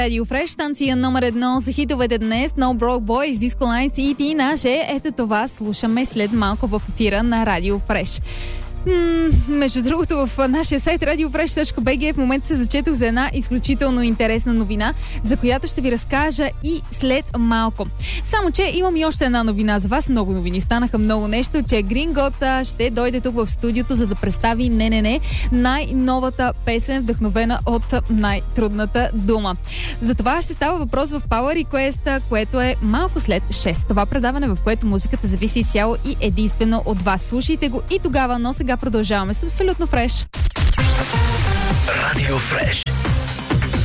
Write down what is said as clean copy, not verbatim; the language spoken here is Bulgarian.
Радио Фреш, станция номер 1 за хитовете днес. No Broke Boys, Disco Lines и ти наше. Ето това слушаме след малко в ефира на Радио Фреш. Между другото, в нашия сайт radiofresh.bg в момента се зачетох за една изключително интересна новина, за която ще ви разкажа и след малко. Само, че имам и още една новина за вас. Много новини станаха, много нещо, че Грингот ще дойде тук в студиото, за да представи най-новата песен, вдъхновена от най-трудната дума. За това ще става въпрос в Power Request, което е малко след 6. Това предаване, в което музиката зависи изцяло и единствено от вас. Слушайте го и тогава, но сега продължаваме с абсолютно фреш. Радио Фреш.